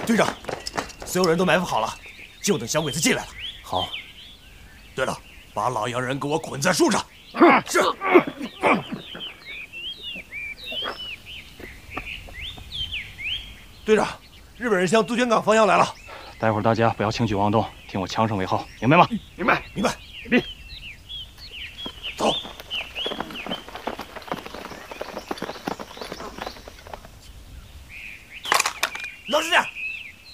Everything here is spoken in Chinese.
队长，所有人都埋伏好了，就等小鬼子进来了。 好。 对了，把老洋人给我捆在树上。是。队长，日本人向杜鹃港方向来了。 待会儿大家不要轻举妄动，听我枪声为号，明白吗？ 明白， 明白。 立。 走。老实点。